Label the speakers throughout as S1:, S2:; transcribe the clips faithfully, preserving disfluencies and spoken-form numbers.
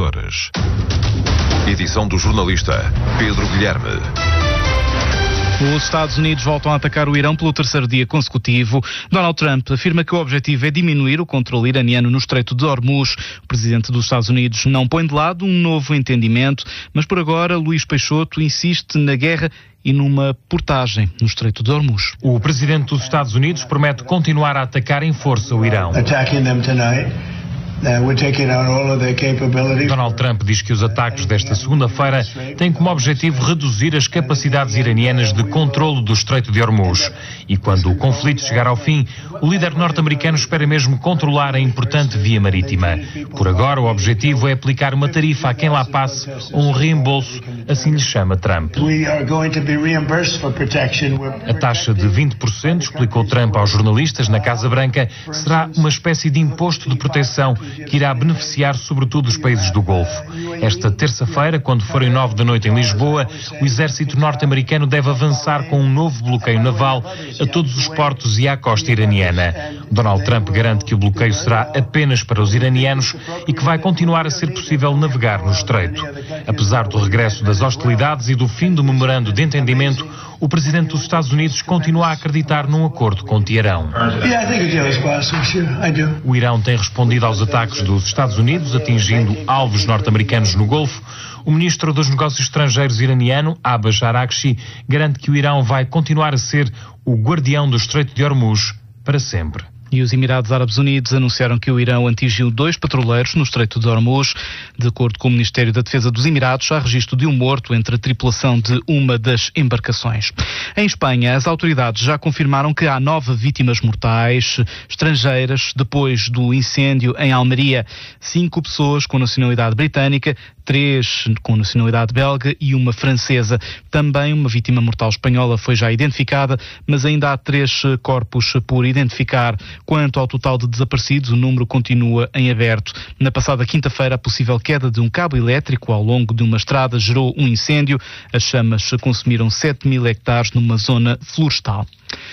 S1: Açores. Edição do jornalista Pedro Guilherme.
S2: Os Estados Unidos voltam a atacar o Irão pelo terceiro dia consecutivo. Donald Trump afirma que o objetivo é diminuir o controle iraniano no Estreito de Hormuz. O presidente dos Estados Unidos não põe de lado um novo entendimento, mas por agora Luís Peixoto insiste na guerra e numa portagem no Estreito de Hormuz.
S3: O presidente dos Estados Unidos promete continuar a atacar em força o Irão. Donald Trump diz que os ataques desta segunda-feira têm como objetivo reduzir as capacidades iranianas de controlo do Estreito de Hormuz. E quando o conflito chegar ao fim, o líder norte-americano espera mesmo controlar a importante via marítima. Por agora, o objetivo é aplicar uma tarifa a quem lá passe ou um reembolso, assim lhe chama Trump. A taxa de vinte por cento, explicou Trump aos jornalistas na Casa Branca, será uma espécie de imposto de proteção que irá beneficiar sobretudo os países do Golfo. Esta terça-feira, quando forem nove da noite em Lisboa, o exército norte-americano deve avançar com um novo bloqueio naval a todos os portos e à costa iraniana. Donald Trump garante que o bloqueio será apenas para os iranianos e que vai continuar a ser possível navegar no estreito. Apesar do regresso das hostilidades e do fim do memorando de entendimento, o presidente dos Estados Unidos continua a acreditar num acordo com Teherão. O Irão tem respondido aos ataques dos Estados Unidos, atingindo alvos norte-americanos no Golfo. O ministro dos Negócios Estrangeiros iraniano, Abbas Araghchi, garante que o Irão vai continuar a ser o guardião do Estreito de Hormuz para sempre.
S2: E os Emirados Árabes Unidos anunciaram que o Irão atingiu dois patrulheiros no Estreito de Hormuz. De acordo com o Ministério da Defesa dos Emirados, há registro de um morto entre a tripulação de uma das embarcações. Em Espanha, as autoridades já confirmaram que há nove vítimas mortais estrangeiras depois do incêndio em Almeria. Cinco pessoas com nacionalidade britânica, três com nacionalidade belga e uma francesa. Também uma vítima mortal espanhola foi já identificada, mas ainda há três corpos por identificar. Quanto ao total de desaparecidos, o número continua em aberto. Na passada quinta-feira, a possível queda de um cabo elétrico ao longo de uma estrada gerou um incêndio. As chamas consumiram sete mil hectares numa zona florestal.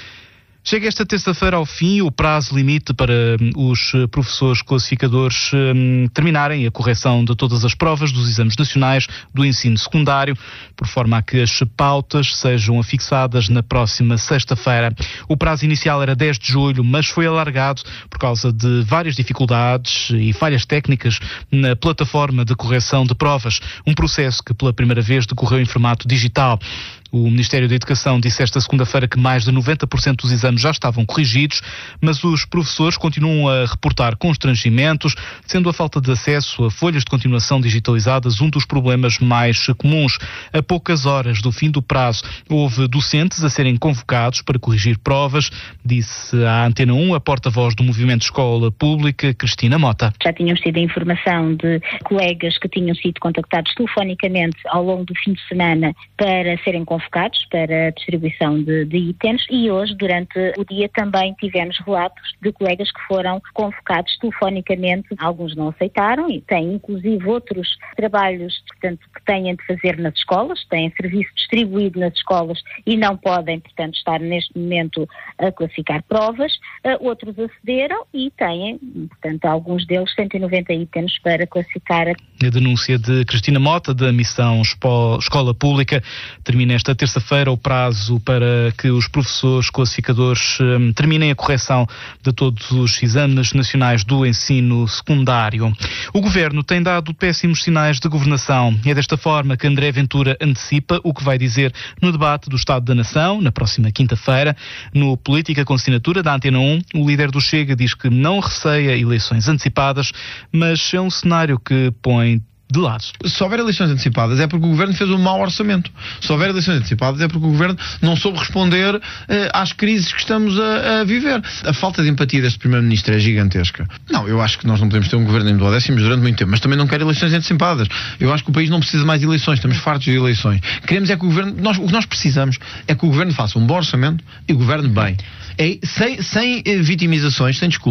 S2: Chega esta terça-feira ao fim o prazo limite para os professores classificadores um, terminarem a correção de todas as provas dos exames nacionais do ensino secundário, por forma a que as pautas sejam afixadas na próxima sexta-feira. O prazo inicial era dez de julho, mas foi alargado por causa de várias dificuldades e falhas técnicas na plataforma de correção de provas, um processo que pela primeira vez decorreu em formato digital. O Ministério da Educação disse esta segunda-feira que mais de noventa por cento dos exames já estavam corrigidos, mas os professores continuam a reportar constrangimentos, sendo a falta de acesso a folhas de continuação digitalizadas um dos problemas mais comuns. A poucas horas do fim do prazo, houve docentes a serem convocados para corrigir provas, disse à Antena um a porta-voz do Movimento Escola Pública, Cristina Mota.
S4: Já tínhamos tido a informação de colegas que tinham sido contactados telefonicamente ao longo do fim de semana para serem convocados convocados para a distribuição de, de itens e hoje, durante o dia, também tivemos relatos de colegas que foram convocados telefonicamente. Alguns não aceitaram e têm, inclusive, outros trabalhos, portanto, que têm de fazer nas escolas, têm serviço distribuído nas escolas e não podem, portanto, estar neste momento a classificar provas. Uh, outros acederam e têm, portanto, alguns deles cento e noventa itens para classificar.
S2: A denúncia de Cristina Mota, da Missão Escola Pública, termina esta terça-feira o prazo para que os professores classificadores um, terminem a correção de todos os exames nacionais do ensino secundário. O Governo tem dado péssimos sinais de governação. É desta forma que André Ventura antecipa o que vai dizer no debate do Estado da Nação, na próxima quinta-feira. No Política com Assinatura da Antena um, o líder do Chega diz que não receia eleições antecipadas, mas é um cenário que põe de lado.
S5: Se houver eleições antecipadas é porque o Governo fez um mau orçamento. Se houver eleições antecipadas é porque o Governo não soube responder uh, às crises que estamos a, a viver. A falta de empatia deste Primeiro-Ministro é gigantesca. Não, eu acho que nós não podemos ter um Governo em duodécimos durante muito tempo, mas também não quero eleições antecipadas. Eu acho que o país não precisa mais de eleições, estamos fartos de eleições. Queremos é que o Governo, nós, o que nós precisamos é que o Governo faça um bom orçamento e governe bem. É, sem, sem vitimizações, sem desculpas.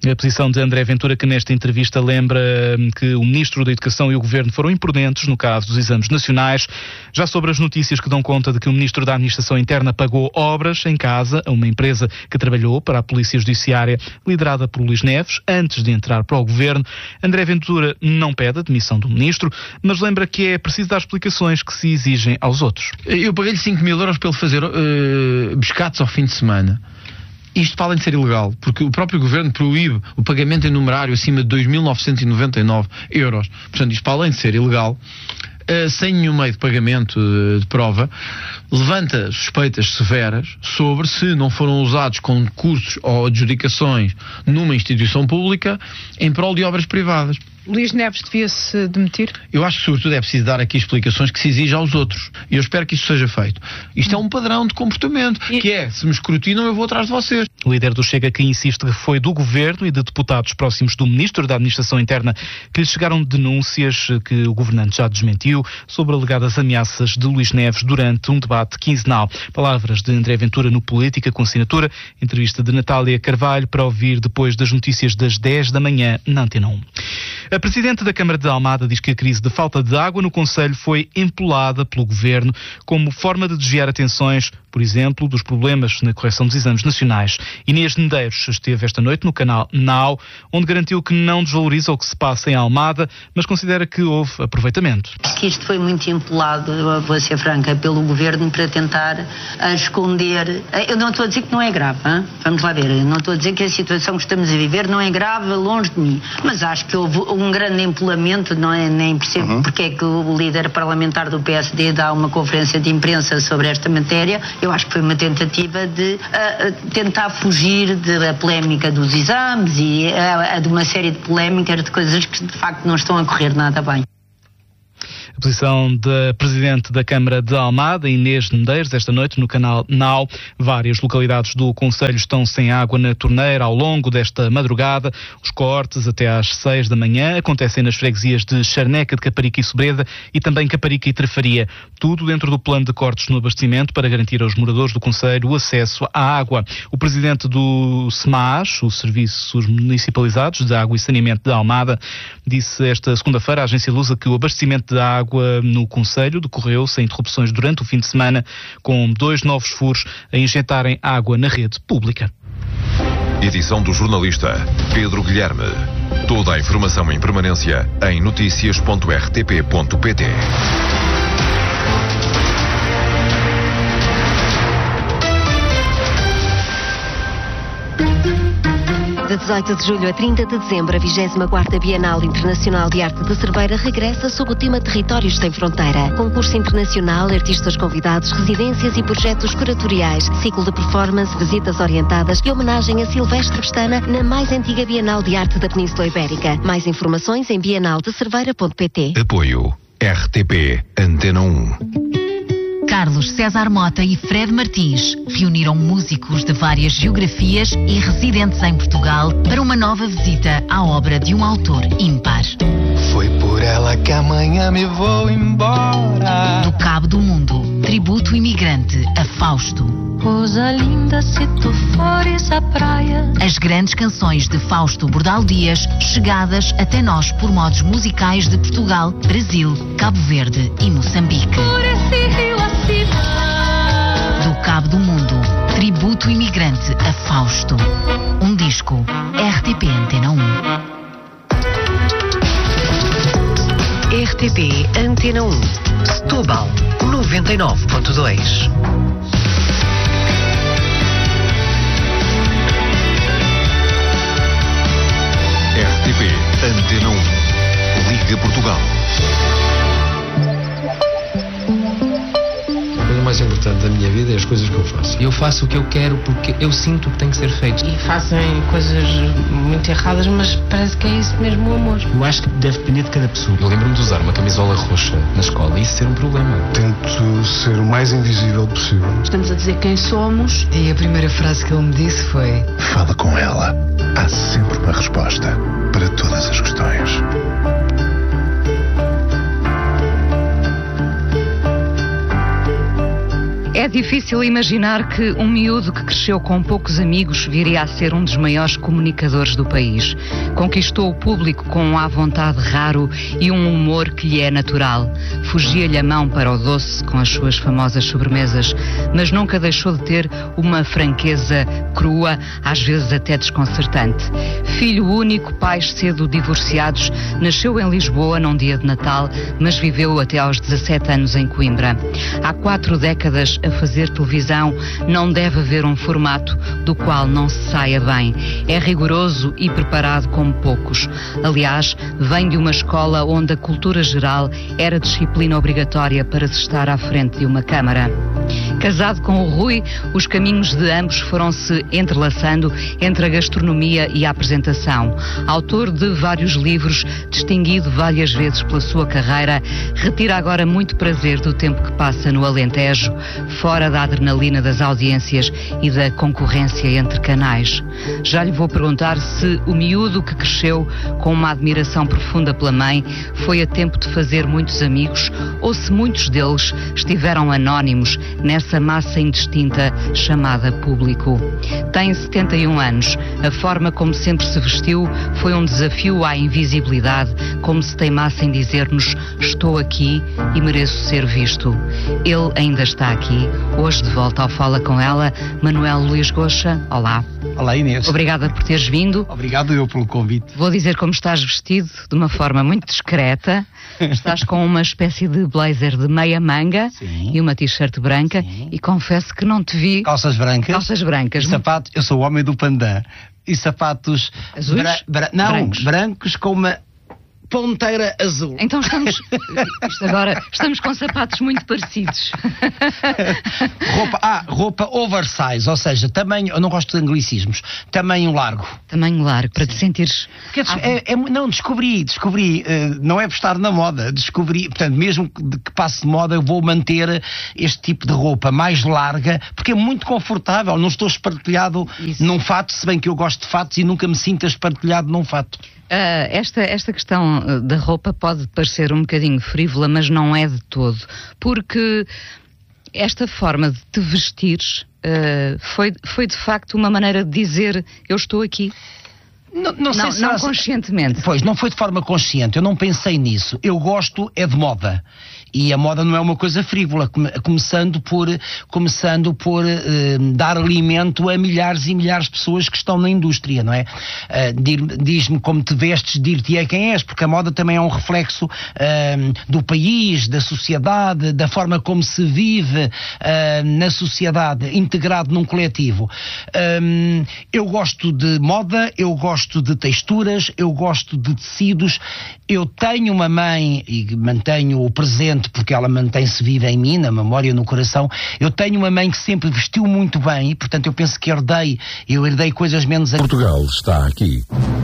S2: A posição de André Ventura, que nesta entrevista lembra que o Ministro da Educação e o Governo foram imprudentes no caso dos exames nacionais. Já sobre as notícias que dão conta de que o Ministro da Administração Interna pagou obras em casa a uma empresa que trabalhou para a Polícia Judiciária, liderada por Luís Neves, antes de entrar para o Governo, André Ventura não pede a demissão do Ministro, mas lembra que é preciso dar explicações que se exigem aos outros.
S5: Eu paguei-lhe cinco mil euros para ele fazer uh, pescados ao fim de semana. Isto para além de ser ilegal, porque o próprio Governo proíbe o pagamento em numerário acima de dois mil novecentos e noventa e nove euros. Portanto, isto para além de ser ilegal, uh, sem nenhum meio de pagamento uh, de prova, levanta suspeitas severas sobre se não foram usados concursos ou adjudicações numa instituição pública em prol de obras privadas.
S6: Luís Neves devia-se demitir?
S5: Eu acho que, sobretudo, é preciso dar aqui explicações que se exigem aos outros. E eu espero que isso seja feito. Isto é um padrão de comportamento, e... que é, se me escrutinam, eu vou atrás de vocês.
S2: O líder do Chega, que insiste que foi do Governo e de deputados próximos do Ministro da Administração Interna que lhe chegaram denúncias que o governante já desmentiu sobre alegadas ameaças de Luís Neves durante um debate quinzenal. Palavras de André Ventura no Política, com assinatura, entrevista de Natália Carvalho, para ouvir depois das notícias das dez da manhã na Antena um. A Presidente da Câmara de Almada diz que a crise de falta de água no concelho foi empolada pelo Governo como forma de desviar atenções, por exemplo, dos problemas na correção dos exames nacionais. Inês Medeiros esteve esta noite no canal Now, onde garantiu que não desvaloriza o que se passa em Almada, mas considera que houve aproveitamento.
S7: Que isto foi muito empolado, vou ser franca, pelo Governo para tentar esconder. Eu não estou a dizer que não é grave, hein? Vamos lá ver, eu não estou a dizer que a situação que estamos a viver não é grave, longe de mim, mas acho que houve um grande empolamento, não é? Nem percebo uhum. porque é que o líder parlamentar do P S D dá uma conferência de imprensa sobre esta matéria. Eu acho que foi uma tentativa de uh, tentar fugir da polémica dos exames e uh, de uma série de polémicas de coisas que de facto não estão a correr nada bem.
S2: A posição da Presidente da Câmara de Almada, Inês Medeiros, esta noite no canal Now. Várias localidades do concelho estão sem água na torneira ao longo desta madrugada. Os cortes até às seis da manhã acontecem nas freguesias de Charneca, de Caparica e Sobreda e também Caparica e Trafaria. Tudo dentro do plano de cortes no abastecimento para garantir aos moradores do concelho o acesso à água. O Presidente do SEMAS, os Serviços Municipalizados de Água e Saneamento de Almada, disse esta segunda-feira à agência Lusa que o abastecimento da água no concelho decorreu sem interrupções durante o fim de semana, com dois novos furos a injetarem água na rede pública.
S1: Edição do jornalista Pedro Guilherme. Toda a informação em permanência em notícias ponto r t p ponto p t.
S8: De dezoito de julho a trinta de dezembro, a vigésima quarta Bienal Internacional de Arte de Cerveira regressa sob o tema Territórios Sem Fronteira. Concurso internacional, artistas convidados, residências e projetos curatoriais, ciclo de performance, visitas orientadas e homenagem a Silvestre Pestana na mais antiga Bienal de Arte da Península Ibérica. Mais informações em bienal de cerveira ponto p t.
S1: Apoio R T P Antena um.
S9: Carlos César Mota e Fred Martins reuniram músicos de várias geografias e residentes em Portugal para uma nova visita à obra de um autor ímpar.
S10: Foi por ela que amanhã me vou embora.
S9: Do Cabo do Mundo, tributo imigrante a Fausto.
S11: Coisa linda se tu fores à praia.
S9: As grandes canções de Fausto Bordal Dias, chegadas até nós por modos musicais de Portugal, Brasil, Cabo Verde e Moçambique.
S11: Por esse rio acima.
S9: Do Cabo do Mundo, tributo imigrante a Fausto. Um disco, R T P Antena um.
S8: R T P Antena um. Setúbal, noventa e nove ponto dois.
S1: R T P Antena um. Liga Portugal.
S12: A coisa mais importante da minha vida é as coisas que eu faço. Eu faço o que eu quero porque eu sinto que tem que ser feito.
S13: E fazem coisas muito erradas, mas parece que é isso mesmo o amor.
S14: Eu acho que deve depender de cada pessoa.
S12: Eu lembro-me de usar uma camisola roxa na escola e isso ser um problema.
S15: Tento ser o mais invisível possível.
S13: Estamos a dizer quem somos.
S16: E a primeira frase que ele me disse foi:
S15: fala com ela. Há sempre uma resposta para todas as questões.
S6: É
S17: difícil imaginar que um miúdo que cresceu com poucos amigos viria a ser um dos maiores comunicadores do país. Conquistou o público com um à vontade raro e um humor que lhe é natural. Fugia-lhe a mão para o doce com as suas famosas sobremesas, mas nunca deixou de ter uma franqueza crua, às vezes até desconcertante. Filho único, pais cedo divorciados, nasceu em Lisboa num dia de Natal, mas viveu até aos dezassete anos em Coimbra. Há quatro décadas a fazer televisão, não deve haver um formato do qual não se saia bem. É rigoroso e preparado como poucos. Aliás, vem de uma escola onde a cultura geral era disciplina obrigatória para se estar à frente de uma câmara. Casado com o Rui, os caminhos de ambos foram-se entrelaçando entre a gastronomia e a apresentação. Autor de vários livros, distinguido várias vezes pela sua carreira, retira agora muito prazer do tempo que passa no Alentejo, fora da adrenalina das audiências e da concorrência entre canais. Já lhe vou perguntar se o miúdo que cresceu com uma admiração profunda pela mãe foi a tempo de fazer muitos amigos ou se muitos deles estiveram anónimos nessa massa indistinta chamada público. Tem setenta e um anos. A forma como sempre se vestiu foi um desafio à invisibilidade, como se teimasse em dizer-nos: estou aqui e mereço ser visto. Ele ainda está aqui, hoje de volta ao Fala Com Ela. Manuel Luís Goxa, olá.
S18: Olá, Inês.
S17: Obrigada por teres vindo.
S18: Obrigado eu pelo convite.
S17: Vou dizer como estás vestido, de uma forma muito discreta. Estás com uma espécie de blazer de meia manga. Sim. E uma t-shirt branca. Sim. E confesso que não te vi...
S18: Calças brancas.
S17: Calças brancas.
S18: E sapatos, eu sou o homem do pandan. E sapatos...
S17: Azuis?
S18: Bra... Bra... Não, brancos. brancos com uma... ponteira azul.
S17: Então estamos, isto agora, estamos com sapatos muito parecidos.
S18: roupa, ah, roupa oversize, ou seja, tamanho, eu não gosto de anglicismos, tamanho largo.
S17: Tamanho largo, para Sim. te sentires...
S18: Porque é, é, não, descobri, descobri, uh, não é por estar na moda, descobri, portanto, mesmo que, que passe de moda, eu vou manter este tipo de roupa mais larga, porque é muito confortável, não estou espartilhado Isso. num fato, se bem que eu gosto de fatos e nunca me sinto espartilhado num fato.
S17: Uh, esta, esta questão da roupa pode parecer um bocadinho frívola, mas não é de todo, porque esta forma de te vestires uh, foi, foi de facto uma maneira de dizer: eu estou aqui.
S18: Não, não, sei
S17: não,
S18: se
S17: não
S18: era...
S17: conscientemente.
S18: Pois, não foi de forma consciente, eu não pensei nisso. Eu gosto é de moda. E a moda não é uma coisa frívola, começando por, começando por uh, dar alimento a milhares e milhares de pessoas que estão na indústria, não é? Uh, diz-me como te vestes, dir-te-é quem és, porque a moda também é um reflexo uh, do país, da sociedade, da forma como se vive uh, na sociedade, integrado num coletivo. Um, eu gosto de moda, eu gosto de texturas, eu gosto de tecidos. Eu tenho uma mãe, e mantenho o presente porque ela mantém-se viva em mim, na memória, no coração. Eu tenho uma mãe que sempre vestiu muito bem e, portanto, eu penso que herdei, eu herdei coisas menos...
S1: Portugal está aqui.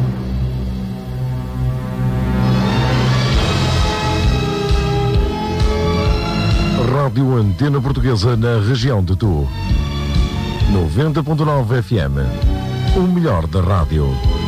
S1: Rádio Antena Portuguesa na região de Tu. noventa ponto nove F M. O melhor da rádio.